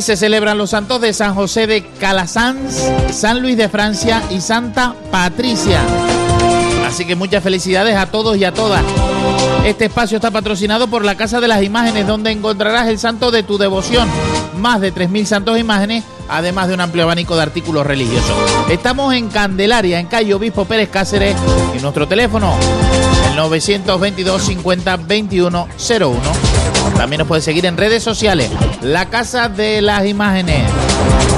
se celebran los santos de San José de Calasanz, San Luis de Francia y Santa Patricia. Así que muchas felicidades a todos y a todas. Este espacio está patrocinado por la Casa de las Imágenes, donde encontrarás el santo de tu devoción. Más de 3.000 santos e imágenes, además de un amplio abanico de artículos religiosos. Estamos en Candelaria, en calle Obispo Pérez Cáceres, y nuestro teléfono, el 922 50 21 01. También nos puedes seguir en redes sociales, la Casa de las Imágenes.